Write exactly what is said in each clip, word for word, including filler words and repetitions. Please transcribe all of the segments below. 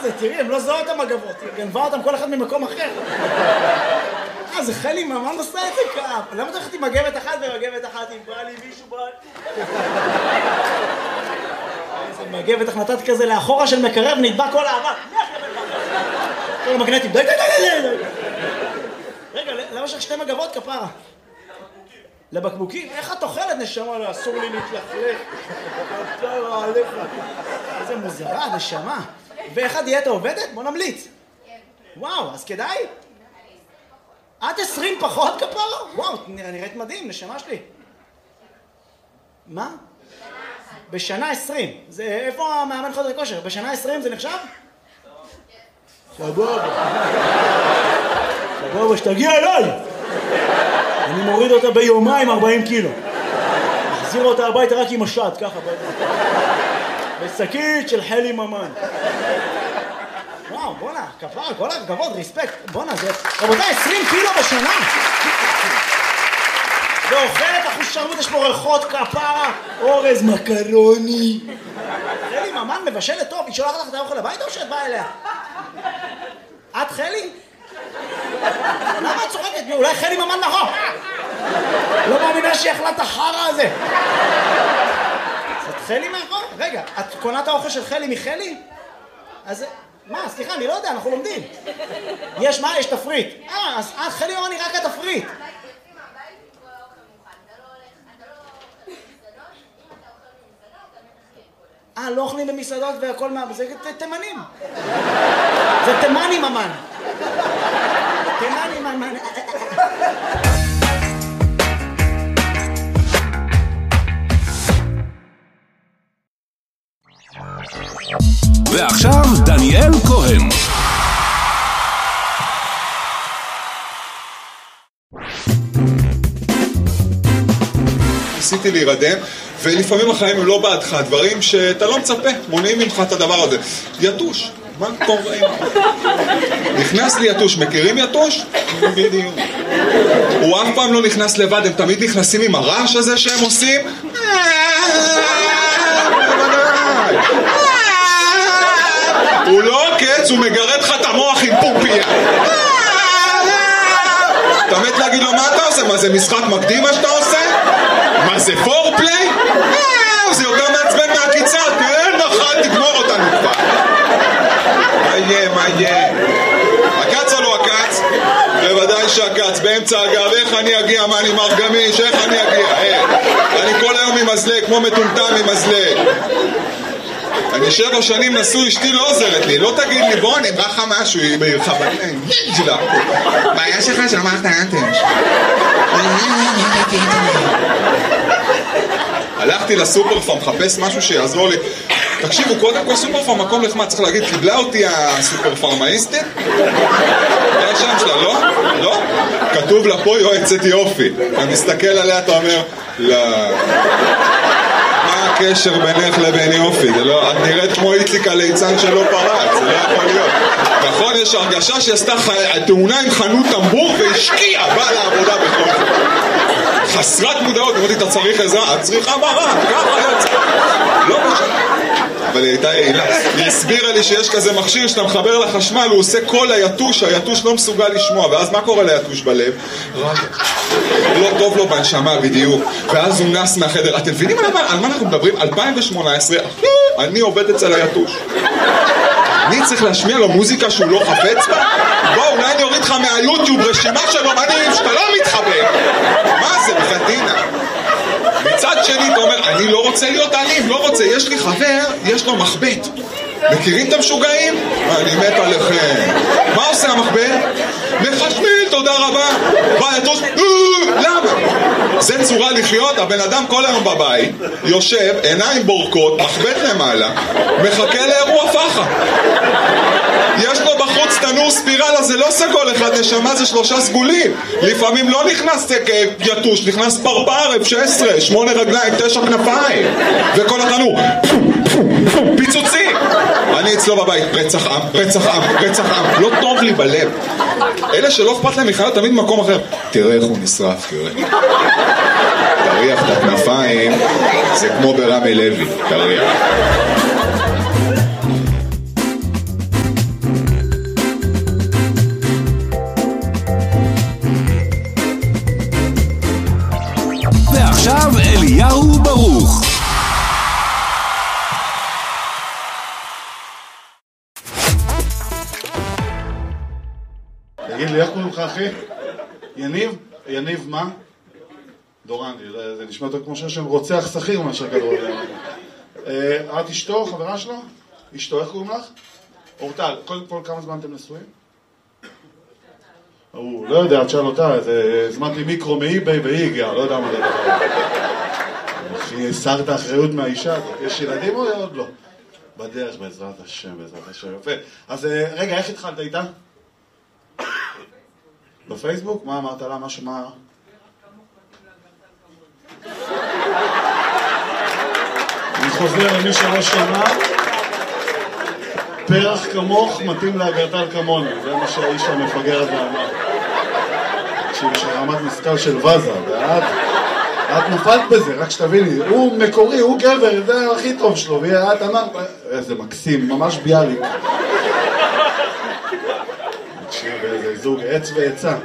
זה? תראי, הם לא זוהו את המגבות, היא גנבה אותם כל אחד ממקום אחר. אה, זה חלי ממן עושה את זה כאב. למה אתה הולכת עם מגבת אחת ומגבת אחת, אם בא לי מישהו בא... איזה מגבת החלטת כזה לאחורה של מקרב, נדבק כל האבק. כל המגנטים, די די די די די. רגע, למה יש לך שתי מגבות כפרה? לבקבוקים? איך את אוכלת נשמה? לא, אסור לי להתלכלך. כפרה עליך. איזה מוזרה, נשמה. ואיך הדיאטה עובדת? בוא נמליץ. וואו, אז כדאי? את עשרים פחות כפרה? וואו, נראית מדהים, נשמה שלי. מה? בשנה עשרים. זה, איפה המאמן חדר כושר? בשנה עשרים זה נחשב? סבבה. סבבה, שתגיע אליי. אני מוריד אותה ביומיים ארבעים קילו. מחזיר אותה הביתה רק עם השד, ככה. בשקית של חלי ממן. וואו, בונה, כפרה, כל הכבוד, ריספקט. בונה, זה... רבותיי, עשרים קילו בשנה. ואוכלת אחוז שרמוט, יש פה ריחות כפרה, אורז מקרוני. חלי ממן מבשלת טוב, היא שולחת לך את האוכל הביתה או שאת באה אליה? את חלי? למה את צוחקת? אולי חלי ממן נכון? לא מאמינה שהיא אכלה את החרא הזה. את חלי מאחור? רגע, את קונה את האוכל של חלי מחלי? אז... מה? סליחה, אני לא יודע, אנחנו לומדים. יש מה? יש תפריט. אה, אז חלי ממן היא רק התפריט. אה, לא אוכלים במסעדות והכל מה... זה תימנים. זה תימני ממן. תימני ממן. ועכשיו דניאל כהן. ניסיתי להירדם, ולפעמים החיים הם לא בעדך, דברים שאתה לא מצפה, מונעים ממך את הדבר הזה. יתוש, מה קורה? נכנס לי יתוש, מכירים יתוש? בדיוק. הוא אף פעם לא נכנס לבד, הם תמיד נכנסים עם הרעש הזה שהם עושים. הוא לא עוקץ, הוא מגרד לך את המוח עם פופיה. אתה מת להגיד לו מה אתה עושה? מה זה משחק מקדים מה שאתה עושה? מה זה פורפליי? זה יותר מעצבן מהקיצה, כן נכון, תגמור אותנו כבר. מה יהיה, מה יהיה? הקץ או לא הקץ? בוודאי שהקץ, באמצע הגב, איך אני אגיע? מה אני מר גמיש? איך אני אגיע? אני כל היום עם מזלג, כמו מטומטם עם מזלג. אני שבע שנים נשוי, אשתי לא עוזרת לי, לא תגיד לי בוא נברח לך משהו, היא בעירך בניים, יג'לה. בעיה שלך שאמרת אנטש. הלכתי לסופר פארם, מחפש משהו שיעזור לי. תקשיבו, קודם כל סופר פארם, מקום לחמה, צריך להגיד, קיבלה אותי הסופר פארמאיסטית? זה השם שלה, לא? לא? כתוב לה פה יועצת יופי. אתה מסתכל עליה, אתה אומר, לא... מה הקשר בינך לבין יופי? זה לא, את נראית כמו איציק הליצן שלא פרץ, זה לא יכול להיות. נכון, יש הרגשה שעשתה תאונה עם חנות טמבור והשקיעה, באה לעבודה בכל זאת. חסרת מודעות, אמרתי, אתה צריך עזרה, את צריכה מרה, ככה יצא. לא משנה. אבל היא הייתה יעילה. היא הסבירה לי שיש כזה מכשיר שאתה מחבר לחשמל, הוא עושה כל היתוש, היתוש לא מסוגל לשמוע, ואז מה קורה ליתוש בלב? רק לא טוב לו בנשמה בדיוק, ואז הוא נס מהחדר. אתם מבינים על מה אנחנו מדברים? אלפיים שמונה עשרה, אני עובד אצל היתוש. אני צריך להשמיע לו מוזיקה שהוא לא חפץ בה? בוא, אולי אני אוריד לך מהיוטיוב רשימה של אומנים שאתה לא מתחבק. מה זה, בחדינה? מצד שני אתה אומר, אני לא רוצה להיות אלים, לא רוצה, יש לי חבר, יש לו מחבט. מכירים את המשוגעים? אני מת עליכם. מה עושה המחבט? מחשמל, תודה רבה. בא יתוש, למה? זה צורה לחיות, הבן אדם כל היום בבית, יושב, עיניים בורקות, מחבט למעלה, מחכה לאירוע פחה. יש לו בחוץ תנור ספירלה, זה לא סגול אחד, נשמה זה שלושה סגולים. לפעמים לא נכנס יתוש, נכנס פרפר, אף שש עשרה, שמונה רגליים, תשע כנפיים. וכל התנור, פיצוצי. אני אצלו בבית, רצח עם, רצח עם, רצח עם, לא טוב לי בלב. אלה שלא אכפת להם מחיות תמיד מקום אחר. תראה איך הוא נשרף, תראה. תריח את הכנפיים, זה כמו ברמי לוי, תריח. תגיד לי, איך קוראים לך, אחי? יניב? יניב מה? דורנדי, זה נשמע יותר כמו שם רוצח שכיר מאשר כדורגל. את אשתו, חברה שלו? אשתו, איך קוראים לך? אורטל, קודם כל כמה זמן אתם נשואים? הוא לא יודע, את שאל אותה, הזמנתי מיקרו מאי-ביי והיא הגיעה, לא יודע מה זה דבר. אחי, הסרת האחריות מהאישה הזאת, יש ילדים או עוד לא? בדרך, בעזרת השם, בעזרת השם, יפה. אז רגע, איך התחלת איתה? בפייסבוק? מה אמרת לה? משהו, מה... אני חוזר למי שלא שמע, פרח כמוך מתאים לאגרטל כמוני, זה מה שהאיש המפגר הזה אמר. תקשיב, יש רמת משכל של וזה, ואת... את נפלת בזה, רק שתביני, הוא מקורי, הוא גבר, זה הכי טוב שלו, ואת אמרת... איזה מקסים, ממש ביאליק. תקשיב, איזה זוג עץ ועצה.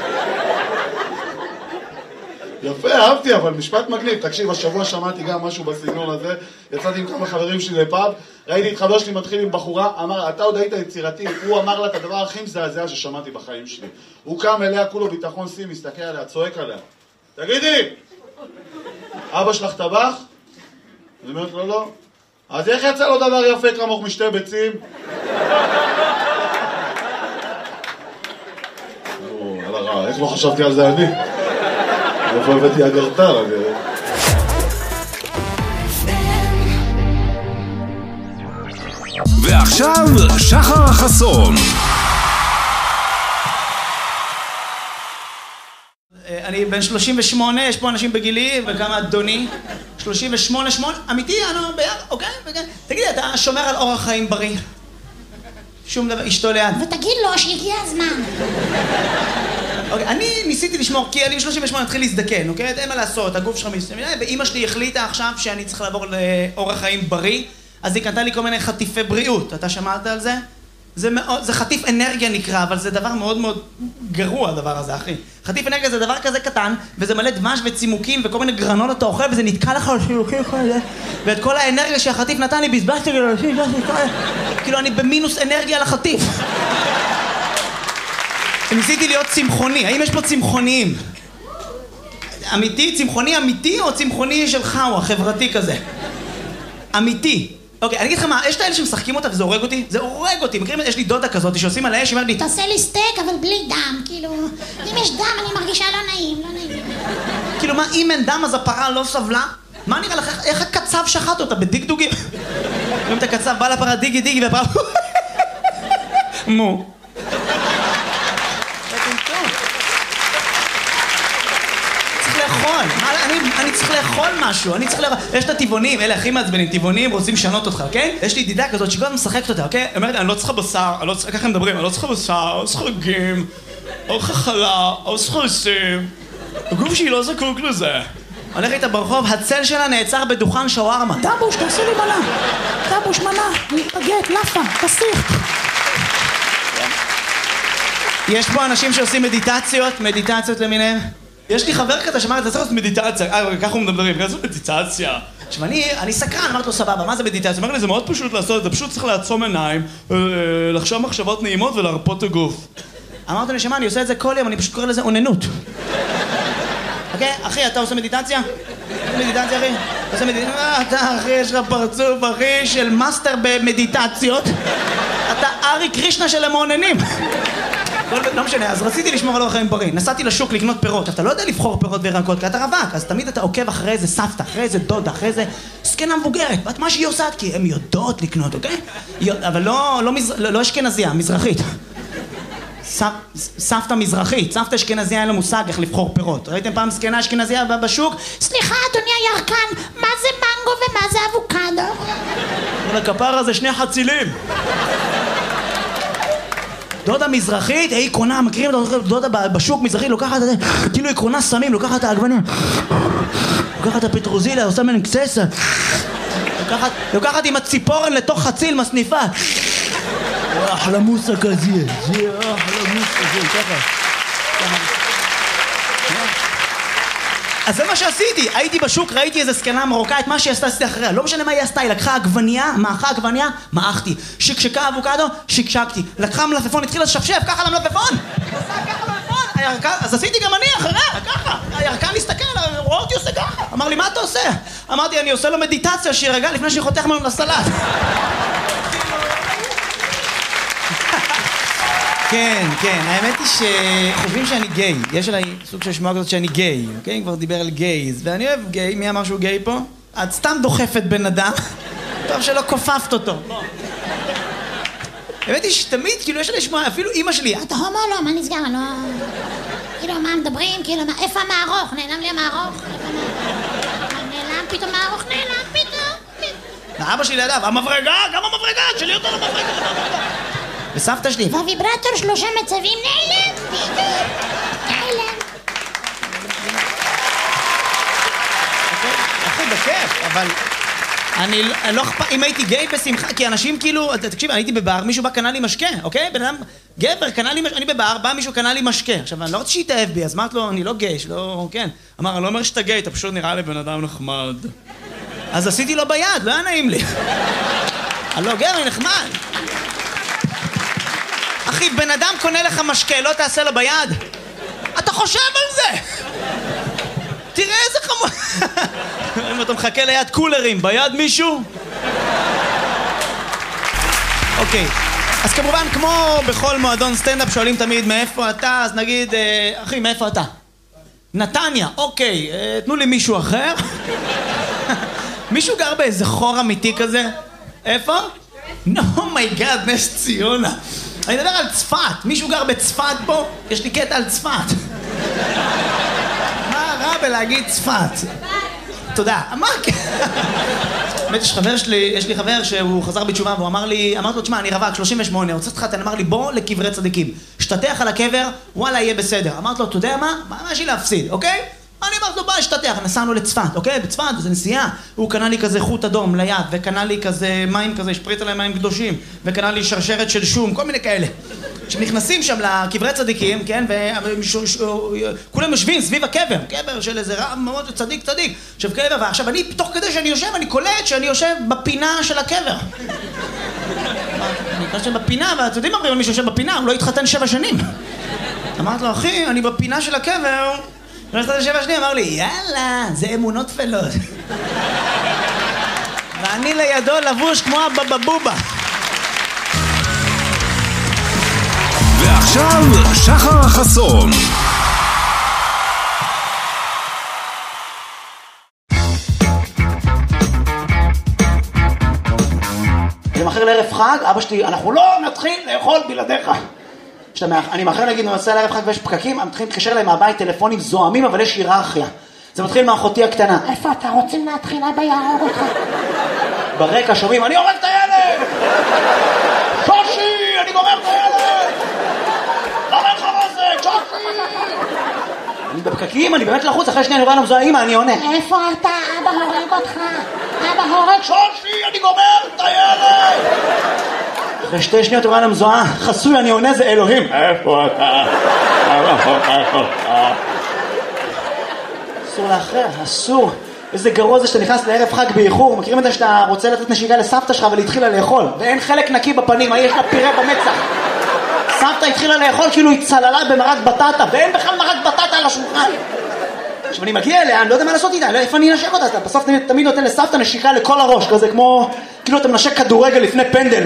יפה, אהבתי, אבל משפט מגניב. תקשיב, השבוע שמעתי גם משהו בסגנון הזה, יצאתי עם כמה חברים שלי לפאב, ראיתי את חבר שלי מתחיל עם בחורה, אמר, אתה עוד היית יצירתי, הוא אמר לה את הדבר הכי מזעזע ששמעתי בחיים שלי. הוא קם אליה, כולו ביטחון סי, מסתכל עליה, צועק עליה. תגידי, אבא שלך טבח? אני אומרת לו, לא. אז איך יצא לו דבר יפה כמוך משתי ביצים? על הרע, איך לא חשבתי על זה אני? איפה הבאתי אגרטל? ועכשיו שחר חסון. אני בן שלושים ושמונה, יש פה אנשים בגילי וכמה אדוני. שלושים ושמונה, שמונה, אמיתי, אני לא ביחד, אוקיי? תגידי, אתה שומר על אורח חיים בריא? שום דבר, אשתו ליד. ותגיד לו שהגיע הזמן. אוקיי, אני ניסיתי לשמור, כי אני ב-שלושים ושמונה התחיל להזדקן, אוקיי? אין מה לעשות, הגוף שלך מסתכל, ואמא שלי החליטה עכשיו שאני צריך לעבור לאורח חיים בריא, אז היא קנתה לי כל מיני חטיפי בריאות. אתה שמעת על זה? זה מאוד, זה חטיף אנרגיה נקרא, אבל זה דבר מאוד מאוד גרוע הדבר הזה, אחי. חטיף אנרגיה זה דבר כזה קטן, וזה מלא דבש וצימוקים וכל מיני גרנות אתה אוכל, וזה נתקע לך על שיוקים כל זה, ואת כל האנרגיה שהחטיף נתן לי בזבזתי כאילו, כאילו אני במינוס אנרגיה על החטיף. ניסיתי להיות צמחוני, האם יש פה צמחוניים? אמיתי? צמחוני אמיתי או צמחוני שלך או החברתי כזה? אמיתי. אוקיי, אני אגיד לך מה, יש את האלה שמשחקים אותה וזה הורג אותי? זה הורג אותי, מכירים? יש לי דודה כזאת שעושים על האש, היא אומרת לי... תעשה לי סטייק אבל בלי דם, כאילו... אם יש דם אני מרגישה לא נעים, לא נעים. כאילו מה, אם אין דם אז הפרה לא סבלה? מה נראה לך, איך הקצב שחט אותה בדגדוגים? אם את הקצב בא לפרה דיגי דיגי והפרה... מו. אני, אני צריך לאכול משהו, אני צריך לאכול... יש את הטבעונים, אלה הכי מעצבנים, טבעונים רוצים לשנות אותך, אוקיי? יש לי ידידה כזאת שכל הזמן משחקת אותה, אוקיי? היא אומרת, אני לא צריכה בשר, אני לא צריכה, ככה הם מדברים, אני לא צריכה בשר, אני לא צריכה רגים, אני לא צריכה חלה, אני לא צריכה לשים, הגוף שלי לא זקוק לזה. הולך איתה ברחוב, הצל שלה נעצר בדוכן שווארמה. דבוש, תעשי לי מנה, דבוש מנה, פגט, לאפה, תסיך. יש פה אנשים שעושים מדיטציות, מדיטציות למיניהם. יש לי חבר כזה שאמר, אתה צריך לעשות מדיטציה, אה, ככה הוא מדברים, ככה לעשות מדיטציה. עכשיו, אני, אני סקרן, אמרתי לו, סבבה, מה זה מדיטציה? אמר לי, זה מאוד פשוט לעשות את זה, פשוט צריך לעצום עיניים, לחשוב מחשבות נעימות ולהרפות את הגוף. אמרתי לי, שמה, אני עושה את זה כל יום, אני פשוט קורא לזה אוננות. אוקיי, אחי, אתה עושה מדיטציה? מדיטציה, אחי? אתה עושה מדיטציה? אתה, אחי, יש לך פרצוף, אחי, של מאסטר במדיטציות. אתה ארי קרישנה של המעוננים. לא משנה, אז רציתי לשמור על אורח חיים בריא. נסעתי לשוק לקנות פירות. אתה לא יודע לבחור פירות וירקות, כי אתה רווק, אז תמיד אתה עוקב אחרי איזה סבתא, אחרי איזה דודה, אחרי איזה זקנה מבוגרת. ואת מה שהיא עושה, כי הן יודעות לקנות, אוקיי? אבל לא, לא, לא אשכנזייה, מזרחית. סבתא מזרחית, סבתא אשכנזייה אין לה מושג איך לבחור פירות. ראיתם פעם זקנה אשכנזייה בשוק? סליחה, אדוני הירקן, מה זה מנגו ומה זה אבוקדו? לכפר הזה שני חצילים. דודה מזרחית, היא קונה, מכירים את דודה בשוק מזרחית, לוקחת את זה, כאילו היא קונה סמים, לוקחת את העגבניה, לוקחת את הפטרוזיליה, עושה מן קצסה, לוקחת, לוקחת עם הציפורן לתוך חציל מסניפה. אחלה מוסה כזה, זה אחלה מוסה כזה, ככה. אז זה מה שעשיתי, הייתי בשוק, ראיתי איזה סקנה מרוקאית, מה שהיא עשתה עשיתי אחריה, לא משנה מה היא עשתה, היא לקחה עגבנייה, מאכה עגבנייה, מעכתי, שקשקה אבוקדו, שקשקתי, לקחה מלפפון, התחילה לשפשף, ככה למלפפון, ככה למלפפון, הירקן, אז עשיתי גם אני אחריה, ככה, הירקן להסתכל, רואה אותי עושה ככה, אמר לי, מה אתה עושה? אמרתי, אני עושה לו מדיטציה, שירגע לפני שהיא חותך ממנו לסלט. כן, כן, האמת היא שחושבים שאני גיי, יש עליי סוג של שמועה כזאת שאני גיי, אוקיי? כבר דיבר על גייז, ואני אוהב גיי, מי אמר שהוא גיי פה? את סתם דוחפת בן אדם, טוב שלא כופפת אותו. האמת היא שתמיד, כאילו יש עליי שמועה, אפילו אמא שלי, אתה הומו לא, מה נסגר? לא... כאילו, מה מדברים? כאילו, איפה המערוך? נעלם לי המערוך? נעלם פתאום מערוך, נעלם פתאום. אבא שלי לידיו, המברגה, גם המברגה, שלי אותו למברגה. וסבתא שלי. והוויברטור שלושה מצבים נעלם, פתאום, נעלם. אחי, בכיף, אבל... אני לא אכפת, אם הייתי גיי בשמחה, כי אנשים כאילו, תקשיב, אני הייתי בבר, מישהו בא קנה לי משקה, אוקיי? בן אדם, גבר, קנה לי משקה, אני בבר, בא מישהו קנה לי משקה. עכשיו, אני לא רוצה שיתאהב בי, אז אמרת לו, אני לא גיי, שלא, כן. אמר, אני לא אומר שאתה גיי, אתה פשוט נראה לי בן אדם נחמד. אז עשיתי לו ביד, לא היה נעים לי. אני לא גבר, אני נחמד. אחי, בן אדם קונה לך משקה, לא תעשה לו ביד? אתה חושב על זה! תראה איזה חמוד. אם אתה מחכה ליד קולרים, ביד מישהו? אוקיי, אז כמובן, כמו בכל מועדון סטנדאפ שואלים תמיד מאיפה אתה, אז נגיד, אחי, מאיפה אתה? נתניה, אוקיי, תנו לי מישהו אחר. מישהו גר באיזה חור אמיתי כזה? איפה? נו מי גאד, נס ציונה. אני מדבר על צפת, מישהו גר בצפת פה? יש לי קטע על צפת. מה רע בלהגיד צפת? תודה. מה? באמת יש חבר שלי, יש לי חבר שהוא חזר בתשובה והוא אמר לי, אמרתי לו, תשמע, אני רווק, שלושים ושמונה, רוצה להתחתן, אמר לי, בוא לקברי צדיקים. שתתח על הקבר, וואלה, יהיה בסדר. אמרתי לו, אתה יודע מה? מה יש לי להפסיד, אוקיי? אני אמרתי לו, בוא, שתתח. נסענו לצפת, אוקיי? בצפת, זה נסיעה. הוא קנה לי כזה חוט אדום ליד, וקנה לי כזה מים כזה, שפריץ עליהם מים קדושים, וקנה לי שרשרת של שום, כל מיני כאלה. כשנכנסים שם לקברי צדיקים, כן, וכולם יושבים סביב הקבר, קבר של איזה רב מאוד צדיק צדיק, עכשיו קבר, ועכשיו אני, תוך כדי שאני יושב, אני קולט שאני יושב בפינה של הקבר. אני יושב בפינה, ואתם יודעים מה, מי שיושב בפינה, הוא לא התחתן שבע שנים. אמרתי לו, אחי, אני בפינה של הקבר, לא התחתן שבע שנים, אמר לי, יאללה, זה אמונות תפלות. ואני לידו לבוש כמו הבבבובה. ועכשיו שחר חסון. אני מאחר לערב חג, אבא שלי, אנחנו לא נתחיל לאכול בלעדיך. אני מאחר להגיד, אני נוסע לערב חג ויש פקקים, אני מתחיל להתקשר להם מהבית טלפונים זוהמים, אבל יש היררכיה. זה מתחיל מאחותי הקטנה. איפה אתה רוצים להתחיל? אבא יהרוג אותך. ברקע שומעים, אני הורג את הילד! שושי, אני גומר את הילד! למה אין לך רזק? שושי! אני בפקקים, אני באמת לחוץ, אחרי שנייה אני רואה לנו, זו האמא, אני עונה. איפה אתה? אבא הורג אותך. אבא הורג... שושי, אני גומר את הילד! אחרי שתי שניות אני רואה לנו, זו חסוי, אני עונה, זה אלוהים. איפה אתה? אסור לאחר, אסור. איזה גרוע זה שאתה נכנס לערב חג באיחור. מכירים את זה שאתה רוצה לתת נשיקה לסבתא שלך אבל התחילה לאכול ואין חלק נקי בפנים, יש לה פירה במצח. סבתא התחילה לאכול כאילו היא צללה במרק בטטה ואין בכלל מרק בטטה על השולחן. עכשיו אני מגיע אליה, אני לא יודע מה לעשות איתה, איפה אני נשק אותה? אתה בסוף תמיד, תמיד נותן לסבתא נשיקה לכל הראש, כזה כמו כאילו אתה מנשק כדורגל לפני פנדל.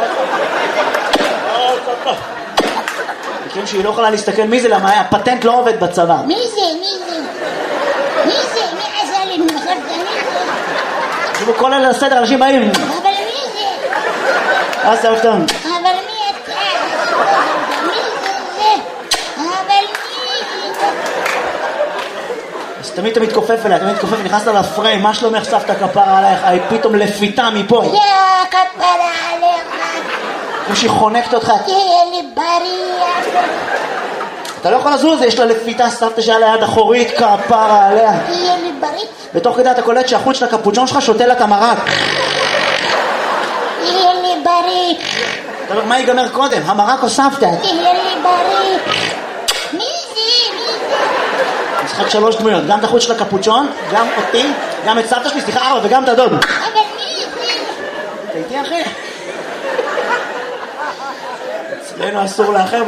מכירים שהיא לא יכולה להסתכל מי זה, למה הפטנט לא עובד בצבא. מי זה? מי זה? מי זה? מי עשה לי? מי זה? שוב כל אלה לסדר, אנשים באים. אבל מי זה? אז זה אותם. אבל מי אתה? מי זה? אבל מי זה? אז תמיד אתה מתכופף אליה, תמיד מתכופף, נכנסת לפריים, מה שלומך סבתא כפרה עלייך? היא פתאום לפיתה מפה. יא כפרה עליך. כמו שהיא חונקת אותך. תהיה לי בריא. אתה לא יכול לזוז, יש לה לפיתה סבתא שהיה ליד אחורית, כפרה עליה. תהיה לי בריא. בתוך כדי אתה קולט שהחוץ של הקפוצ'ון שלך שותה לה את המרק. תהיה לי בריא. אתה אומר, מה ייגמר קודם, המרק או סבתא? תהיה לי בריא. מי זה? מי זה? משחק שלוש דמויות, גם את החוץ של הקפוצ'ון, גם אותי, גם את סבתא שלי, סליחה, ארבע, וגם את הדוד. אבל מי? מי? אתה איתי אחי? אצלנו אסור לאחר